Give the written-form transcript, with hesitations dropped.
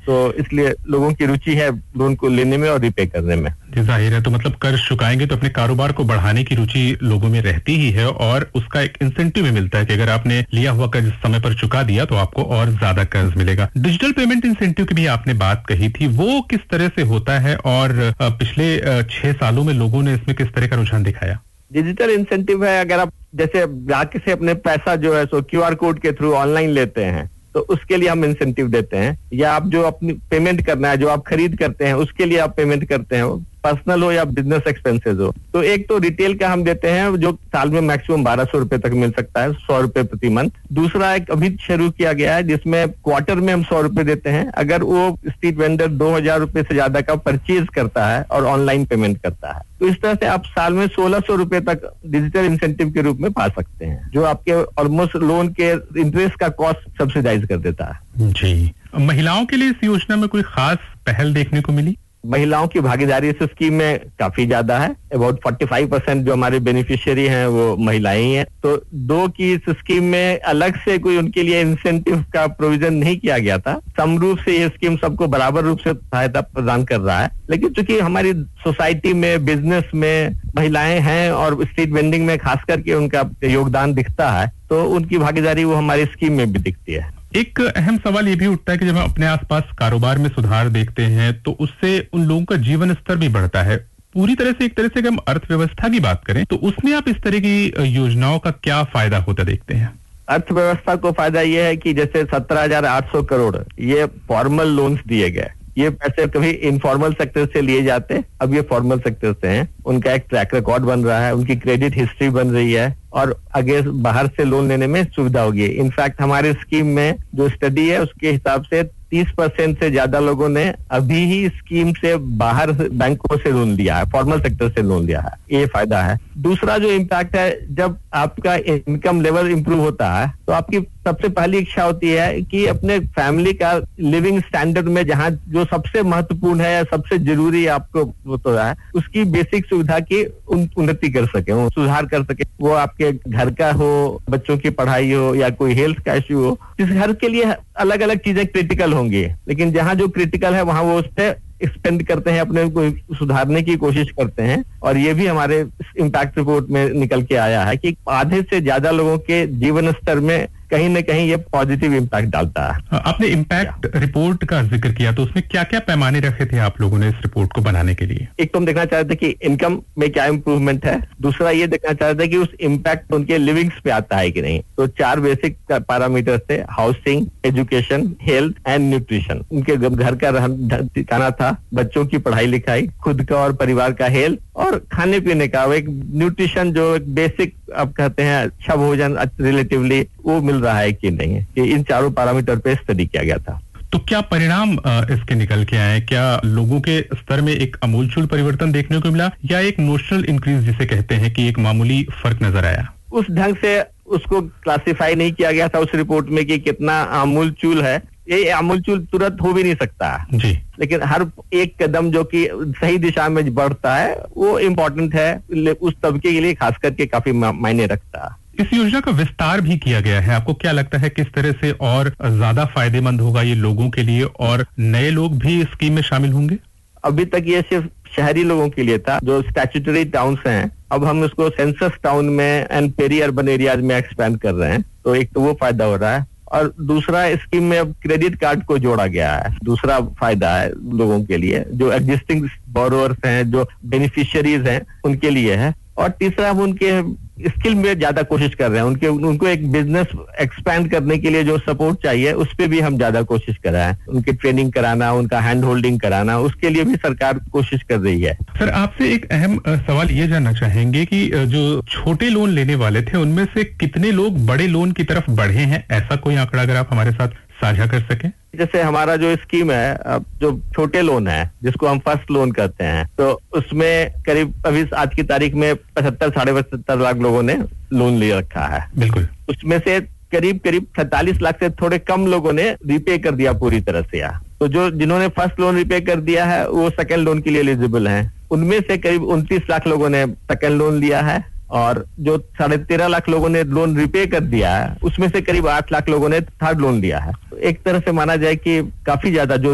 तो इसलिए लोगों की रुचि है लोन को लेने में और रिपे करने में। जी, जाहिर है। तो मतलब कर्ज चुकाएंगे तो अपने कारोबार को बढ़ाने की रुचि लोगों में रहती ही है और उसका एक इंसेंटिव भी मिलता है कि अगर आपने लिया हुआ कर्ज समय पर चुका दिया तो आपको और ज्यादा कर्ज मिलेगा। डिजिटल पेमेंट इंसेंटिव की भी आपने बात कही थी, वो किस तरह से होता है और पिछले 6 सालों में लोगों ने इसमें किस तरह का रुझान दिखाया? डिजिटल इंसेंटिव है, अगर आप जैसे ग्राहक से अपने पैसा जो है सो QR कोड के थ्रू ऑनलाइन लेते हैं तो उसके लिए हम इंसेंटिव देते हैं, या आप जो अपनी पेमेंट करना है, जो आप खरीद करते हैं उसके लिए आप पेमेंट करते हैं, पर्सनल हो या बिजनेस एक्सपेंसेस हो। तो एक तो रिटेल का हम देते हैं जो साल में मैक्सिमम 1200 रुपए तक मिल सकता है, 100 रुपए प्रति मंथ। दूसरा एक अभी शुरू किया गया है जिसमें क्वार्टर में हम 100 रुपए देते हैं अगर वो स्ट्रीट वेंडर 2000 रुपए से ज्यादा का परचेज करता है और ऑनलाइन पेमेंट करता है। तो इस तरह से आप साल में 1600 रुपए तक डिजिटल इंसेंटिव के रूप में पा सकते हैं, जो आपके ऑलमोस्ट लोन के इंटरेस्ट का कॉस्ट सब्सिडाइज कर देता है। जी, महिलाओं के लिए इस योजना में कोई खास पहल देखने को मिली? महिलाओं की भागीदारी इस स्कीम में काफी ज्यादा है। अबाउट 45% जो हमारे बेनिफिशियरी हैं वो महिलाएं ही हैं। तो दो की इस स्कीम में अलग से कोई उनके लिए इंसेंटिव का प्रोविजन नहीं किया गया था। सम रूप से ये स्कीम सबको बराबर रूप से सहायता प्रदान कर रहा है, लेकिन चूंकि हमारी सोसाइटी में, बिजनेस में महिलाएं हैं और स्ट्रीट वेंडिंग में खास करके उनका योगदान दिखता है, तो उनकी भागीदारी वो हमारी स्कीम में भी दिखती है। एक अहम सवाल ये भी उठता है कि जब हम अपने आसपास कारोबार में सुधार देखते हैं तो उससे उन लोगों का जीवन स्तर भी बढ़ता है। पूरी तरह से, एक तरह से अगर हम अर्थव्यवस्था की बात करें तो उसमें आप इस तरह की योजनाओं का क्या फायदा होता देखते हैं? अर्थव्यवस्था को फायदा ये है कि जैसे 17,800 करोड़ ये फॉर्मल लोन्स दिए गए, ये पैसे कभी इनफॉर्मल सेक्टर से लिए जाते, अब ये फॉर्मल सेक्टर से हैं। उनका एक ट्रैक रिकॉर्ड बन रहा है, उनकी क्रेडिट हिस्ट्री बन रही है और आगे बाहर से लोन लेने में सुविधा होगी। इनफैक्ट हमारे स्कीम में जो स्टडी है उसके हिसाब से 30% से ज्यादा लोगों ने अभी ही स्कीम से बाहर बैंकों से लोन लिया है, फॉर्मल सेक्टर से लोन लिया है। ये फायदा है। दूसरा जो इम्पैक्ट है, जब आपका इनकम लेवल इंप्रूव होता है तो आपकी सबसे पहली इच्छा होती है कि अपने फैमिली का लिविंग स्टैंडर्ड में जहाँ जो सबसे महत्वपूर्ण है या सबसे जरूरी आपको होता है उसकी बेसिक सुविधा की उन्नति कर सके, सुधार कर सके। वो आपके घर का हो, बच्चों की पढ़ाई हो या कोई हेल्थ का इश्यू हो, इस घर के लिए अलग अलग चीजें क्रिटिकल होंगी, लेकिन जहाँ जो क्रिटिकल है वहाँ वो उस पर एक्सपेंड करते हैं, अपने को सुधारने की कोशिश करते हैं। और ये भी हमारे इम्पैक्ट रिपोर्ट में निकल के आया है कि आधे से ज्यादा लोगों के जीवन स्तर में कहीं न कहीं ये पॉजिटिव इम्पैक्ट डालता है। आपने इम्पैक्ट रिपोर्ट का जिक्र किया, तो उसमें क्या क्या पैमाने रखे थे आप लोगों ने इस रिपोर्ट को बनाने के लिए? एक तो हम देखना चाहते थे कि इनकम में क्या इम्प्रूवमेंट है, दूसरा ये देखना चाहते थे कि उस इम्पैक्ट उनके लिविंग्स पे आता है कि नहीं। तो 4 बेसिक पैरामीटर्स थे, housing, education, health and nutrition. उनके घर का ठिकाना था, बच्चों की पढ़ाई लिखाई, खुद का और परिवार का हेल्थ और खाने पीने का एक न्यूट्रिशन, जो एक बेसिक आप कहते हैं अच्छा भोजन रिलेटिवली वो मिल रहा है कि नहीं। कि इन चारों पैरामीटर पे स्टडी किया गया था। तो क्या परिणाम इसके निकल के आए? क्या लोगों के स्तर में एक आमूलचूल परिवर्तन देखने को मिला या एक नोशनल इंक्रीज जिसे कहते हैं कि एक मामूली फर्क नजर आया? उस ढंग से उसको क्लासिफाई नहीं किया गया था उस रिपोर्ट में कि कितना आमूलचूल है। ये आमूलचूल तुरंत हो भी नहीं सकता जी, लेकिन हर एक कदम जो कि सही दिशा में बढ़ता है वो इम्पोर्टेंट है, उस तबके के लिए खास करके काफी मायने रखता है। इस योजना का विस्तार भी किया गया है। आपको क्या लगता है किस तरह से और ज्यादा फायदेमंद होगा ये लोगों के लिए और नए लोग भी इस स्कीम में शामिल होंगे? अभी तक ये सिर्फ शहरी लोगों के लिए था जो स्टैट्यूटरी टाउन्स हैं, अब हम उसको सेंसस टाउन में एंड पेरी अर्बन एरियाज में एक्सपैंड कर रहे हैं। तो एक तो वो फायदा हो रहा है और दूसरा स्कीम में अब क्रेडिट कार्ड को जोड़ा गया है। दूसरा फायदा है लोगों के लिए जो एग्जिस्टिंग बोरोअर्स हैं, जो बेनिफिशियरीज हैं उनके लिए है। और तीसरा हम उनके स्किल में ज्यादा कोशिश कर रहे हैं, उनको एक बिजनेस एक्सपैंड करने के लिए जो सपोर्ट चाहिए उस पे भी हम ज्यादा कोशिश कर रहे हैं। उनकी ट्रेनिंग कराना, उनका हैंड होल्डिंग कराना, उसके लिए भी सरकार कोशिश कर रही है। सर, आपसे एक अहम सवाल ये जानना चाहेंगे कि जो छोटे लोन लेने वाले थे उनमें से कितने लोग बड़े लोन की तरफ बढ़े हैं? ऐसा कोई आंकड़ा अगर आप हमारे साथ साझा कर सकें। जैसे हमारा जो स्कीम है, जो छोटे लोन है जिसको हम फर्स्ट लोन कहते हैं, तो उसमें करीब अभी आज की तारीख में 75 साढ़े 75 लाख लोगों ने लोन ले रखा है। बिल्कुल। उसमें से करीब 46 लाख से थोड़े कम लोगों ने रिपे कर दिया पूरी तरह से। तो जो जिन्होंने फर्स्ट लोन रिपे कर दिया है वो सेकेंड लोन के लिए एलिजिबल हैं। उनमें से करीब 29 लाख लोगों ने सेकेंड लोन लिया है और जो 13.5 लाख लोगों ने लोन रिपे कर दिया है उसमें से करीब 8 लाख लोगों ने थर्ड लोन लिया है। तो एक तरह से माना जाए कि काफी ज्यादा जो